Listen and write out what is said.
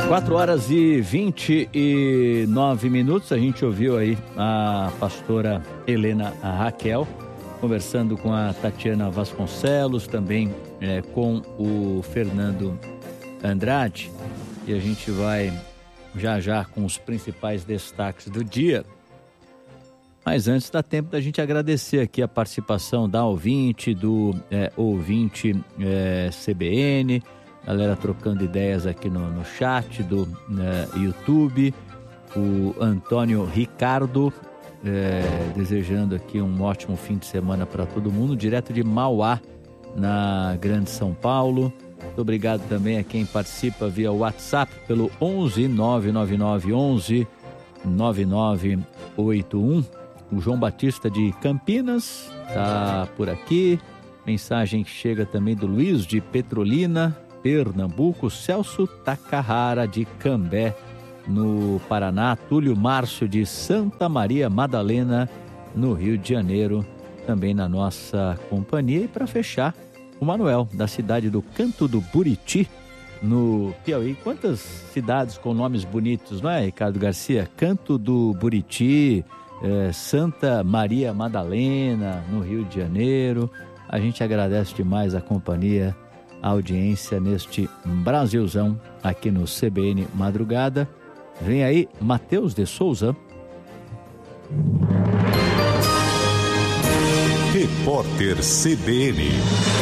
4h29. A gente ouviu aí a pastora Helena Raquel conversando com a Tatiana Vasconcelos, também com o Fernando Andrade, e a gente vai já com os principais destaques do dia. Mas antes dá tempo da gente agradecer aqui a participação da ouvinte, do ouvinte CBN, galera trocando ideias aqui no chat do YouTube, o Antônio Ricardo desejando aqui um ótimo fim de semana para todo mundo, direto de Mauá, na Grande São Paulo. Muito obrigado também a quem participa via WhatsApp pelo 11 999 11 9981. O João Batista de Campinas está por aqui. Mensagem que chega também do Luiz de Petrolina, Pernambuco. Celso Takahara de Cambé, no Paraná. Túlio Márcio de Santa Maria Madalena, no Rio de Janeiro, também na nossa companhia. E para fechar, o Manuel, da cidade do Canto do Buriti, no Piauí. Quantas cidades com nomes bonitos, não é, Ricardo Garcia? Canto do Buriti, Santa Maria Madalena, no Rio de Janeiro. A gente agradece demais a companhia, a audiência neste Brasilzão aqui no CBN Madrugada. Vem aí Matheus de Souza. Repórter CBN.